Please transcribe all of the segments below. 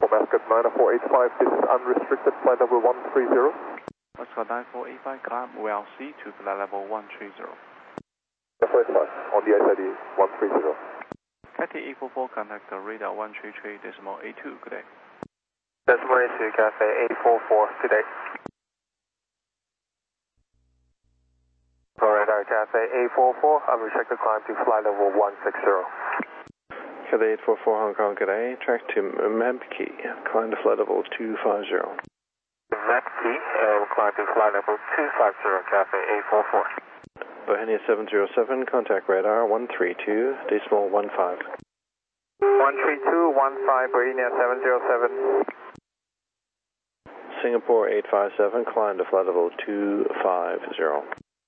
Mascot 9485, this is unrestricted, flight level 130. Mascot 9485, climb WLC to flight level 130. First flight on the SID 130. Cathay 844, contact the radar 133.82, good day. Decimal 82, Cathay 844, good day. Radar Cathay 844, unrestricted climb to flight level 160. Cathay 844 Hong Kong, good day. Track to Mempkey, climb to flight level 250. Mempkey, climb to flight level 250, Cathay 844. Bohemia 707, contact radar 132.15. 132.15, Bohemia 707. Singapore 857, climb to flight level 250.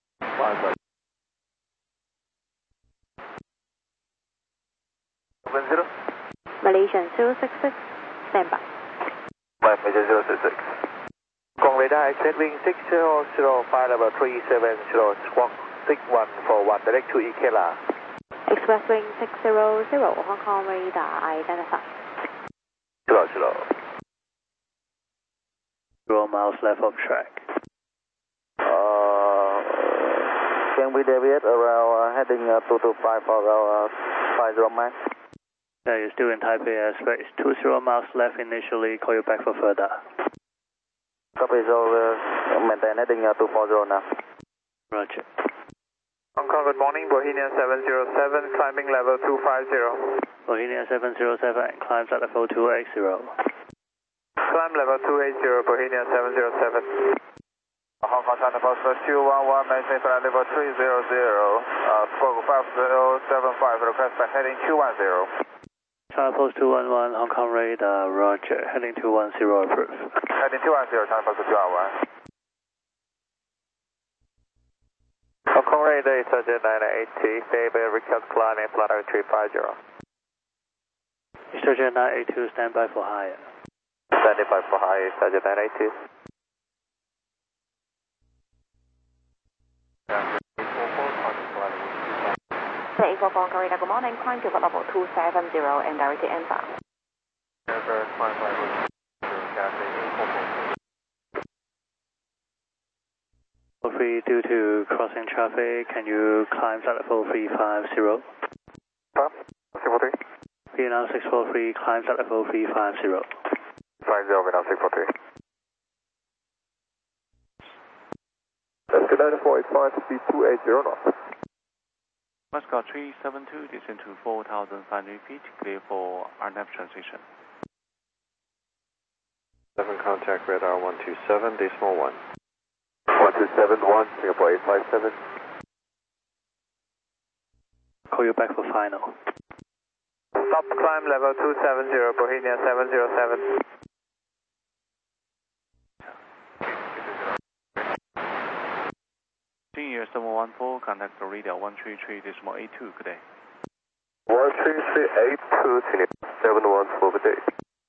Malaysian 066, stand by. Malaysian 066. Kong radar, exit wing 600, flight level 370, squawk 6141, direct to Ikela. Express wing 600, Hong Kong radar, identify. 0 miles left of track. Can we deviate around heading 225 for our 50 miles? Yeah, you're still in Taipei airspace. 20 miles left initially, call you back for further. Copy, so maintain heading 240 now. Roger. Hong Kong, good morning, Bohemia 707, climbing level 250. Bohemia 707, climbs at level 280. Climb level 280, Bohemia 707. Hong Kong China Post 211, maintain flight level 300, squawk 5075, request by heading 210. China Post 211, Hong Kong radar, roger, heading 210 approved. Heading 210, China Post 211. Hong Kong radar, Sergeant 980, stable, request climbing, flight level 350. Sergeant 982, stand by for higher. Standing by for higher, Sergeant 982. Cathay 844 Corridor, good morning, climb to flight level 270 and directly inbound. Free due to crossing traffic, can you climb at level 350? Vietnam 643, climbs at level 350. 50, Vietnam 643. That's good, 9485, speed 280 knots. Mascot 372, descend to 4,500 feet, clear for RNAV transition. 7 contact radar 127.1. 1271, Singapore 857. Call you back for final. Stop climb level 270, Bohemia 707. Senior 714, contact the radar 133.82, good day. 13382, Senior 714, good day.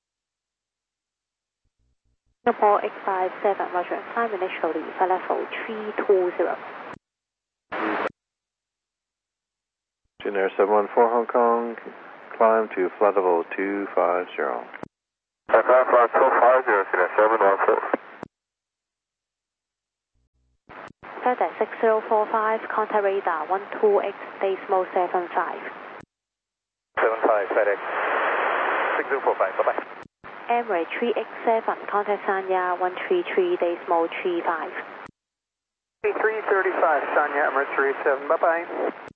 Singapore 857, roger, climb initially, flight level 320. Junior 714 Hong Kong, climb to flight level 250. Climb flight 250, Senior 714. Further 6045, contact radar 128.75. 75, FedEx 6045, bye-bye. Emirates 387, contact Sanya 133.35. 335, Sanya, Emirates 37, bye-bye.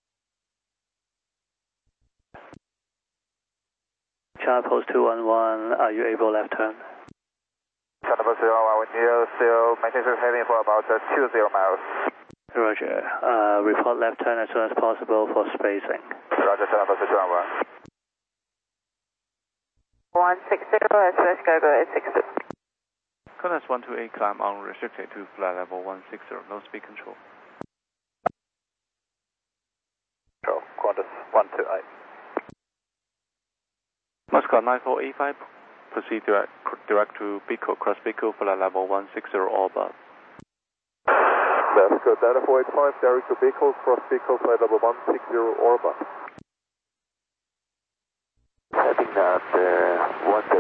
China Post 211, are you able left turn? China Post 211, we still maintain heading for about 20 miles. Roger. Report left turn as soon as possible for spacing. Roger, China Post 211. 160, SOS Go 862. Qantas 128, climb unrestricted to flight level 160, no speed control. Qantas 128. Mascot 9485, proceed direct to Pico, cross Pico, flight level 160 or above. Mascot 9485, direct to Pico, cross Pico, flight level 160 or above. Heading at 130.